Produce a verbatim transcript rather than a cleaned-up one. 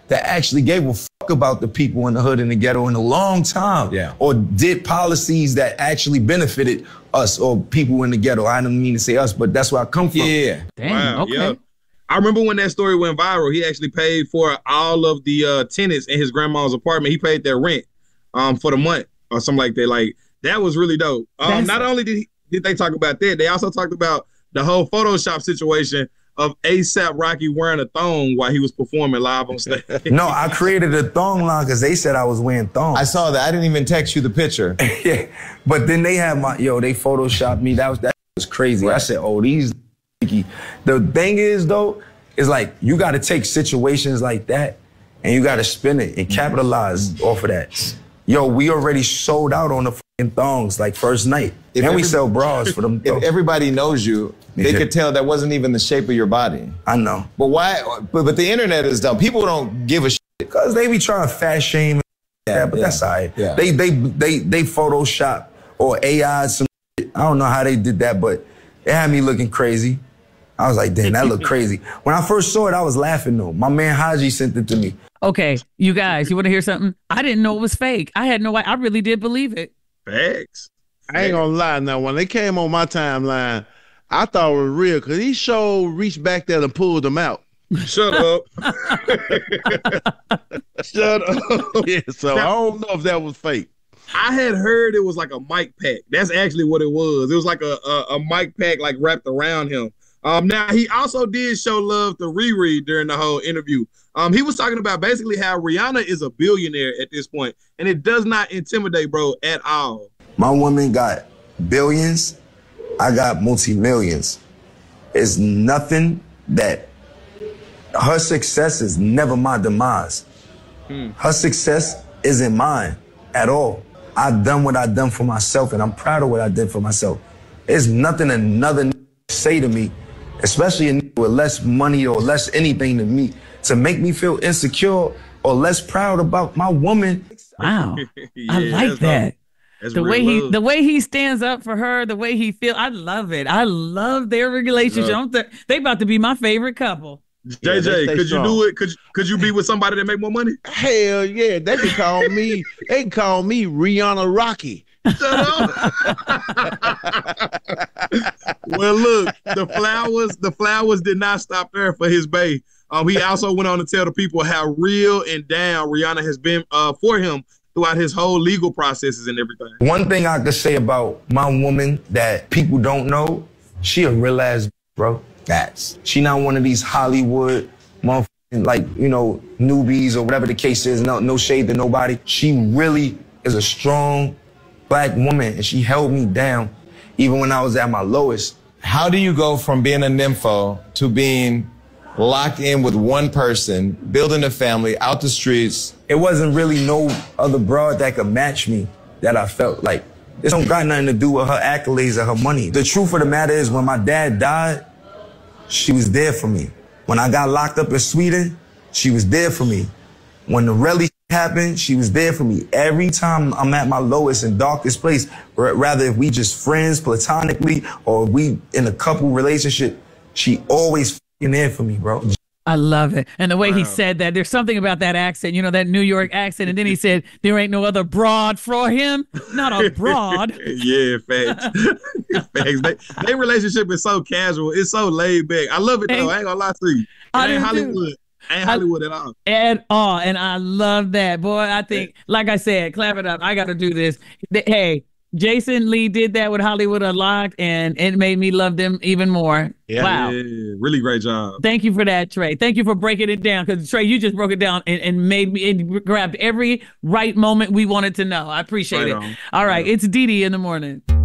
that actually gave a fuck about the people in the hood and the ghetto in a long time. Yeah. Or did policies that actually benefited us or people in the ghetto. I don't mean to say us, but that's where I come from. Yeah. Damn, Wow, okay. yeah. I remember when that story went viral, he actually paid for all of the uh, tenants in his grandma's apartment. He paid their rent um, for the month or something like that. Like, that was really dope. Um, not only did he, did they talk about that, they also talked about the whole Photoshop situation of ASAP Rocky wearing a thong while he was performing live on stage. No, I created a thong line because they said I was wearing thongs. I saw that. I didn't even text you the picture. Yeah, but then they had my, yo, they Photoshopped me. That was, that was crazy. Right. I said, oh, these, the thing is though, is like, you got to take situations like that and you got to spin it and capitalize mm-hmm. off of that. Yo, we already sold out on the fucking thongs like first night. If and we sell bras for them. If everybody knows you, they could tell that wasn't even the shape of your body. I know. But why, but, but the internet is dumb. People don't give a shit. Because they be trying to fat shame. Yeah, but yeah. that's all right. Yeah. They, they, they, they Photoshop or A I some shit. I don't know how they did that, but it had me looking crazy. I was like, damn, that looked crazy. When I first saw it, I was laughing though. My man Haji sent it to me. Okay, you guys, you want to hear something? I didn't know it was fake. I had no idea. I really did believe it. Facts. I ain't gonna lie. Now, when they came on my timeline, I thought it was real because he sure reached back there and pulled them out. Shut up. Shut up. Yeah, so now, I don't know if that was fake. I had heard it was like a mic pack. That's actually what it was. It was like a, a, a mic pack like wrapped around him. Um, now, he also did show love to Riri during the whole interview. Um, he was talking about basically how Rihanna is a billionaire at this point, and it does not intimidate, bro, at all. My woman got billions. I got multi-millions. It's nothing that her success is never my demise. Hmm. Her success isn't mine at all. I've done what I've done for myself, and I'm proud of what I did for myself. There's nothing another say to me, especially a with less money or less anything than me, to make me feel insecure or less proud about my woman. Wow, yeah, I like that. The way he, love. the way he stands up for her, the way he feels, I love it. I love their relationship. Love. Th they about to be my favorite couple. J J, yeah, could strong. you do it? Could could you be with somebody that make more money? Hell yeah, they can call me. They can call me Rihanna Rocky. Shut up. Well, look, the flowers, the flowers did not stop there for his bae. Um, he also went on to tell the people how real and down Rihanna has been uh, for him throughout his whole legal processes and everything. One thing I could say about my woman that people don't know, she a real ass bro. That's she not one of these Hollywood motherfucking like, you know, newbies or whatever the case is. No, no shade to nobody. She really is a strong black woman, and she held me down even when I was at my lowest. How do you go from being a nympho to being locked in with one person, building a family, out the streets? It wasn't really no other broad that could match me that I felt like. This don't got nothing to do with her accolades or her money. The truth of the matter is when my dad died, she was there for me. When I got locked up in Sweden, she was there for me. When the rally happened, she was there for me. Every time I'm at my lowest and darkest place, rather if we just friends platonically or we in a couple relationship, she always f***ing there for me, bro. I love it. And the way wow. he said that, there's something about that accent, you know, that New York accent. And then he said, there ain't no other broad for him. Not a broad. Yeah, facts. Facts. They, their relationship is so casual. It's so laid back. I love it, though. I ain't gonna lie to you. It I ain't Hollywood. Do. Ain't Hollywood at all. At all. And I love that. Boy, I think, like I said, clap it up. I got to do this. Hey, Jason Lee did that with Hollywood Unlocked, and it made me love them even more. Yeah, wow. Yeah, really great job. Thank you for that, Trey. Thank you for breaking it down, because, Trey, you just broke it down and, and made me and grabbed every right moment we wanted to know. I appreciate right it. On. All right, right. It's Dee Dee in the morning.